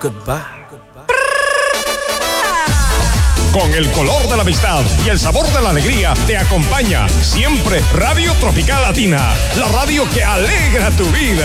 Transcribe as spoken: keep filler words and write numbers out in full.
Goodbye. Con el color de la amistad y el sabor de la alegría te acompaña siempre Radio Tropical Latina, la radio que alegra tu vida.